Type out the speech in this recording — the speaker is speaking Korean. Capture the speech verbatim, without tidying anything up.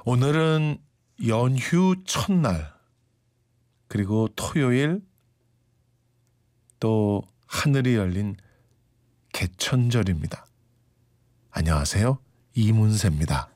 오늘은 연휴 첫날, 그리고 토요일, 또 하늘이 열린 개천절입니다. 안녕하세요, 이문세입니다.